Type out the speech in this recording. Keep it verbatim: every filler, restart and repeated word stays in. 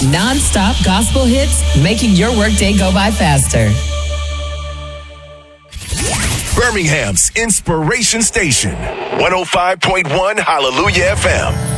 Non-stop gospel hits, making your workday go by faster. Birmingham's Inspiration Station, one oh five point one Hallelujah F M.